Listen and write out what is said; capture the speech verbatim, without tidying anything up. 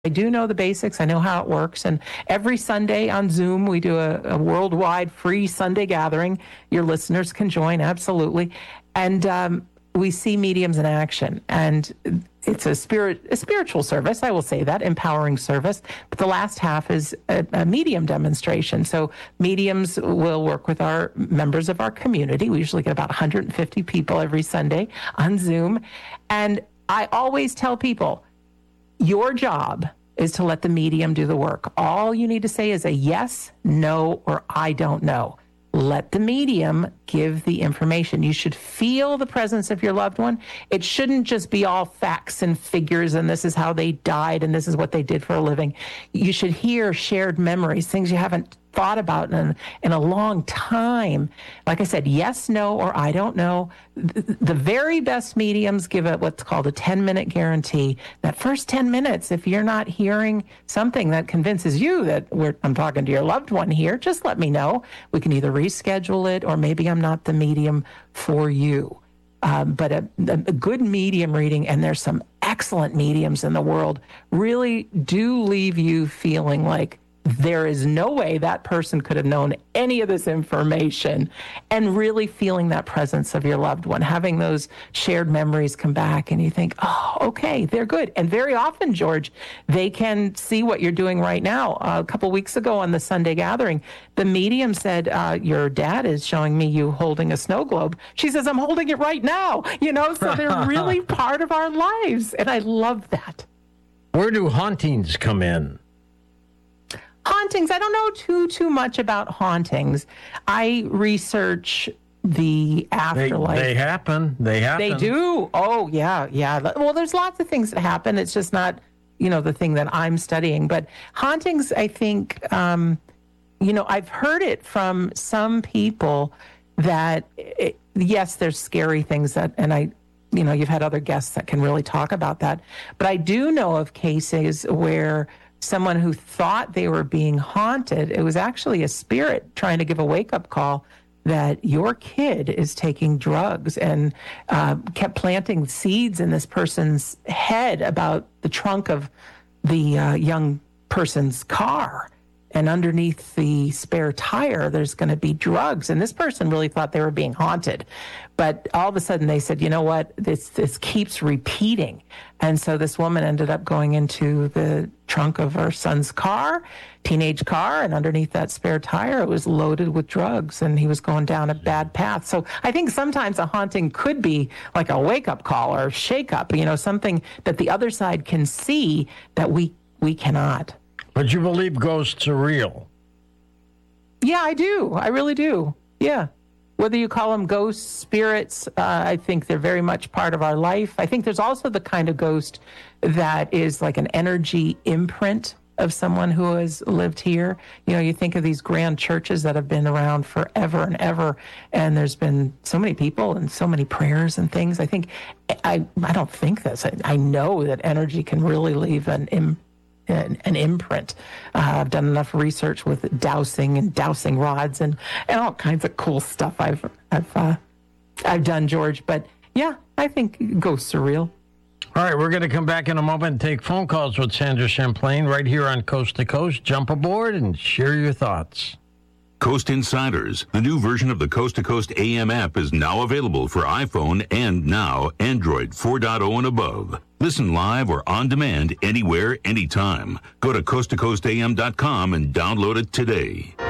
I do know the basics. I know how it works. And every Sunday on Zoom, we do a, a worldwide free Sunday gathering. Your listeners can join, absolutely. And um, we see mediums in action. And it's a spirit, a spiritual service, I will say that, empowering service. But the last half is a, a medium demonstration. So mediums will work with our members of our community. We usually get about one hundred fifty people every Sunday on Zoom. And I always tell people, your job is to let the medium do the work. All you need to say is a yes, no, or I don't know. Let the medium give the information. You should feel the presence of your loved one. It shouldn't just be all facts and figures and this is how they died and this is what they did for a living. You should hear shared memories, things you haven't thought about in, in a long time. Like I said, yes, no, or I don't know. The, the very best mediums give it what's called a ten-minute guarantee. That first ten minutes, if you're not hearing something that convinces you that we're, I'm talking to your loved one here, just let me know. We can either reschedule it or maybe I'm not the medium for you. Um, but a, a good medium reading, and there's some excellent mediums in the world, really do leave you feeling like there is no way that person could have known any of this information, and really feeling that presence of your loved one, having those shared memories come back and you think, oh, okay, they're good. And very often, George, they can see what you're doing right now. Uh, a couple weeks ago on the Sunday gathering, the medium said, uh, your dad is showing me you holding a snow globe. She says, I'm holding it right now. You know, so they're really part of our lives. And I love that. Where do hauntings come in? Hauntings, I don't know too, too much about hauntings. I research the afterlife. They, they happen. They happen. They do. Oh, yeah, yeah. Well, there's lots of things that happen. It's just not, you know, the thing that I'm studying. But hauntings, I think, um, you know, I've heard it from some people that, it, yes, there's scary things that, and I, you know, you've had other guests that can really talk about that. But I do know of cases where someone who thought they were being haunted, it was actually a spirit trying to give a wake-up call that your kid is taking drugs, and uh, kept planting seeds in this person's head about the trunk of the uh, young person's car. And underneath the spare tire, there's going to be drugs. And this person really thought they were being haunted. But all of a sudden they said, you know what, this this keeps repeating. And so this woman ended up going into the trunk of her son's car, teenage car, and underneath that spare tire, it was loaded with drugs, and he was going down a bad path. So I think sometimes a haunting could be like a wake-up call or shake-up, you know, something that the other side can see that we we cannot. But you believe ghosts are real? Yeah, I do. I really do. Yeah. Whether you call them ghosts, spirits, uh, I think they're very much part of our life. I think there's also the kind of ghost that is like an energy imprint of someone who has lived here. You know, you think of these grand churches that have been around forever and ever, and there's been so many people and so many prayers and things. I think, I, I don't think this. I, I know that energy can really leave an imprint. An, an imprint. Uh, I've done enough research with dowsing and dowsing rods and, and all kinds of cool stuff I've I've uh, I've done, George. But yeah, I think ghosts are real. All right, we're going to come back in a moment and take phone calls with Sandra Champlain right here on Coast to Coast. Jump aboard and share your thoughts. Coast Insiders, the new version of the Coast to Coast A M app, is now available for iPhone and now Android four point oh and above. Listen live or on demand anywhere, anytime. Go to coast to coast a m dot com and download it today.